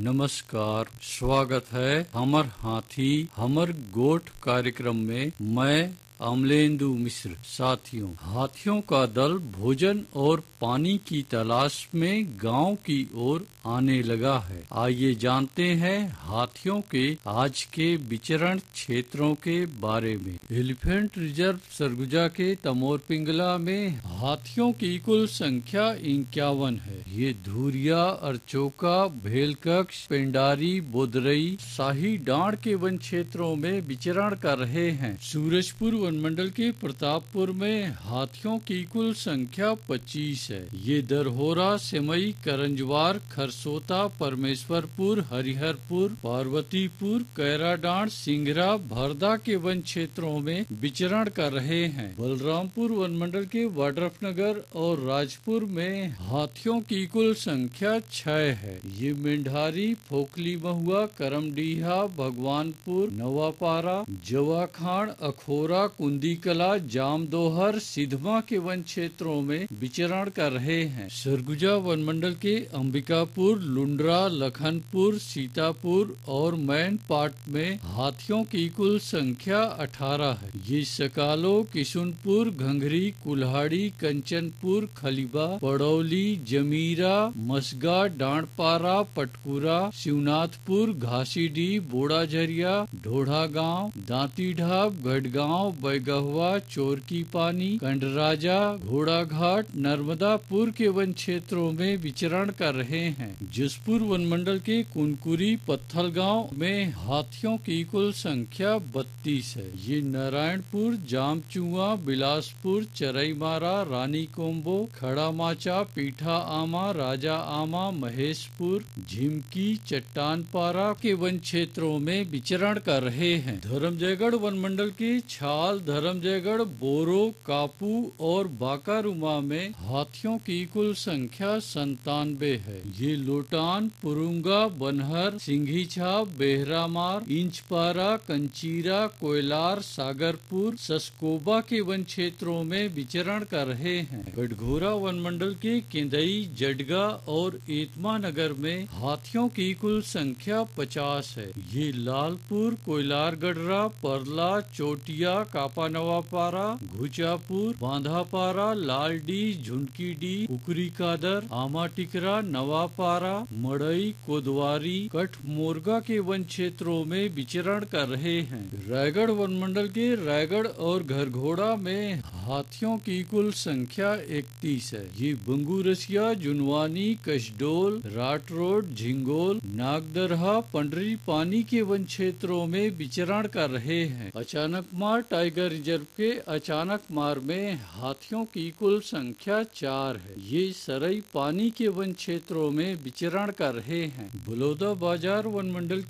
नमस्कार, स्वागत है हमर हाथी हमर गोठ कार्यक्रम में। मैं अमलेंदु मिश्र। साथियों, हाथियों का दल भोजन और पानी की तलाश में गांव की ओर आने लगा है। आइए जानते हैं हाथियों के आज के विचरण क्षेत्रों के बारे में। एलिफेंट रिजर्व सरगुजा के तमोर पिंगला में हाथियों की कुल संख्या 51 है। ये धुरिया, अरचोका, भेलकक्ष, पेंडारी, बोदरई, शाही डांड के वन क्षेत्रों में विचरण कर रहे हैं। सूरजपुर वन मंडल के प्रतापपुर में हाथियों की कुल संख्या 25 है। ये दरहोरा, सेमई, करंजवार, खरसोता, परमेश्वरपुर, हरिहरपुर, पार्वतीपुर, कैराडांड, सिंगरा, भरदा के वन क्षेत्रों में विचरण कर रहे हैं। बलरामपुर वन मंडल के वाड्रफनगर और राजपुर में हाथियों की कुल संख्या 6 है। ये मेंढारी, फोकली महुआ, करमडीहा, भगवानपुर, नवापारा, जवाखान, अखोरा, कुंदीकला, जामदोहर, सिधमा के वन क्षेत्रों में विचरण कर रहे हैं। सरगुजा वन मंडल के अंबिकापुर, लुंड्रा, लखनपुर, सीतापुर और मैन पाट में हाथियों की कुल संख्या 18 है। ये सकालो, किशुनपुर, घंघरी, कुल्हाड़ी, कंचनपुर, खलीबा, पड़ौली, जमीरा, मसगा, डांडपारा, पटकुरा, शिवनाथपुर, घासीडी, बोड़ाझरिया, ढोढ़ा गांव, दांती ढाब, गढ़गांव, बैगहवा, चोरकी पानी, कंडराजा, घोड़ाघाट, नर्मदापुर के वन क्षेत्रों में विचरण कर रहे हैं। जसपुर वन मंडल के कुनकुरी, पत्थल गांव में हाथियों की कुल संख्या 32 है। ये नारायणपुर, जामचुआ, बिलासपुर, चरईमारा, रानी कोम्बो, खड़ा माचा, पीठा आमा, राजा आमा, महेशपुर, झिमकी, चट्टानपारा के वन क्षेत्रों में विचरण कर रहे हैं। धर्मजयगढ़ वन मंडल के छाल, धर्मजयगढ़, बोरो, कापू और बाकारुमा में हाथियों की कुल संख्या 97 है। ये लोटान, पुरुंगा, बनहर, सिंघीछाप, बेहरामार, इंचपारा, कंचीरा, कोयलार, सागरपुर, सस्कोबा के वन क्षेत्रों में विचरण कर रहे हैं। गढ़घोरा वन मंडल के केंदई, जडगा और एतमा नगर में हाथियों की कुल संख्या 50 है। ये लालपुर, कोयलार गढ़रा, परला, चोटिया, कापा नवापारा, घुचापुर, बांधापारा, लालडी, झुनकीडी, कुकरी कादर, आमा टिकरा, नवापारा, मड़ई, कोदवारी, कठ मोरगा के वन क्षेत्रों में विचरण कर रहे हैं। रायगढ़ वन मंडल के रायगढ़ और घरघोड़ा में हाथियों की कुल संख्या 31 है। ये बंगूरसिया, जुनवानी, कशडोल, राट रोड, झिंगोल, नागदरहा, पंडरी पानी के वन क्षेत्रों में विचरण कर रहे हैं। अचानकमार टाइगर रिजर्व के अचानकमार में हाथियों की कुल संख्या 4 है। ये सरई पानी के वन क्षेत्रों में विचरण कर रहे हैं। बलौदा बाजार वन मंडल